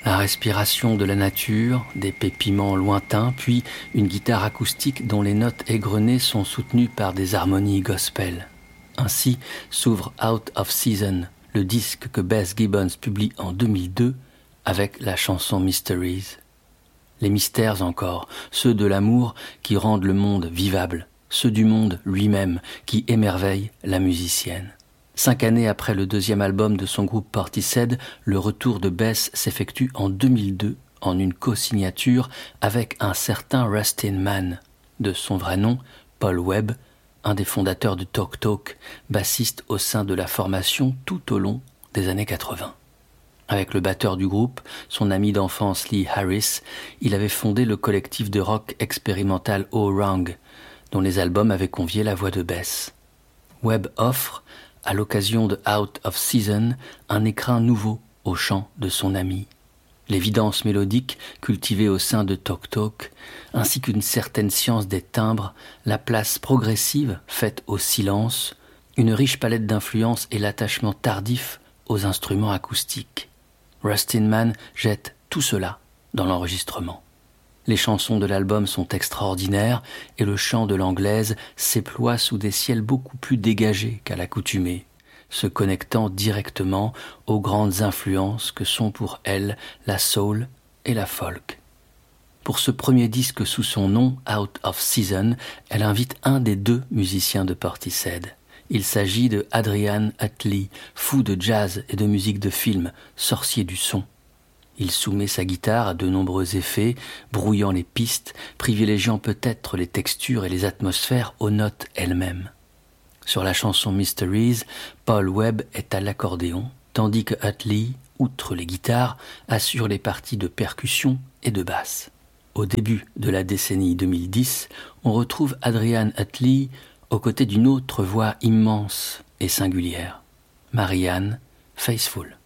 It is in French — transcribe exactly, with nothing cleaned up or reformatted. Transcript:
La respiration de la nature, des pépiments lointains, puis une guitare acoustique dont les notes égrenées sont soutenues par des harmonies gospel. Ainsi s'ouvre Out of Season, le disque que Beth Gibbons publie en deux mille deux avec la chanson Mysteries. Les mystères encore, ceux de l'amour qui rendent le monde vivable, ceux du monde lui-même qui émerveillent la musicienne. Cinq années après le deuxième album de son groupe Portishead, le retour de Beth s'effectue en deux mille deux en une co-signature avec un certain Rustin Mann, de son vrai nom Paul Webb, un des fondateurs de Talk Talk, bassiste au sein de la formation tout au long des années quatre-vingts. Avec le batteur du groupe, son ami d'enfance Lee Harris, il avait fondé le collectif de rock expérimental O-Rang, dont les albums avaient convié la voix de Beth. Webb offre, à l'occasion de Out of Season, un écrin nouveau au chant de son ami. L'évidence mélodique cultivée au sein de Talk Talk, ainsi qu'une certaine science des timbres, la place progressive faite au silence, une riche palette d'influences et l'attachement tardif aux instruments acoustiques. Rustin Mann jette tout cela dans l'enregistrement. Les chansons de l'album sont extraordinaires et le chant de l'anglaise s'éploie sous des ciels beaucoup plus dégagés qu'à l'accoutumée, se connectant directement aux grandes influences que sont pour elle la soul et la folk. Pour ce premier disque sous son nom, Out of Season, elle invite un des deux musiciens de Portishead. Il s'agit de Adrian Utley, fou de jazz et de musique de film, sorcier du son. Il soumet sa guitare à de nombreux effets, brouillant les pistes, privilégiant peut-être les textures et les atmosphères aux notes elles-mêmes. Sur la chanson Mysteries, Paul Webb est à l'accordéon, tandis que Utley, outre les guitares, assure les parties de percussion et de basse. Au début de la décennie deux mille dix, on retrouve Adrian Utley aux côtés d'une autre voix immense et singulière, Marianne Faithfull.